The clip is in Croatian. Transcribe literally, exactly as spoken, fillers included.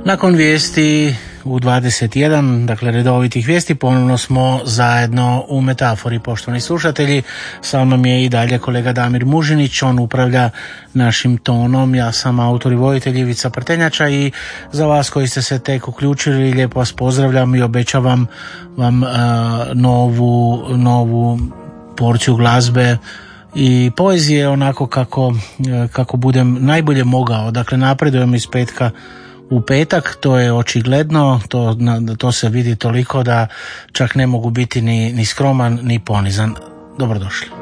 Nakon vijesti u dvadeset jedan, dakle redovitih vijesti, ponovno smo zajedno u Metafori, poštovani slušatelji. Sa mnom je i dalje kolega Damir Mužinić, on upravlja našim tonom. Ja sam autor i voditelj Ivica Prtenjača i za vas koji ste se tek uključili, lijepo vas pozdravljam i obećavam vam uh, novu, novu porciju glazbe i poezije onako kako, kako budem najbolje mogao. Dakle, napredujem iz petka u petak, to je očigledno, to, to se vidi toliko da čak ne mogu biti ni, ni skroman ni ponizan. Dobrodošli.